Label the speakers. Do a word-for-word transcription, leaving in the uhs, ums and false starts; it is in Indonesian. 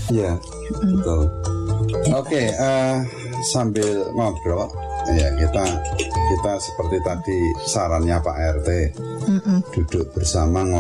Speaker 1: Iya, mm. betul. Oke, okay, uh, sambil ngobrol, ya kita kita seperti tadi sarannya Pak R T, mm-mm. duduk bersama.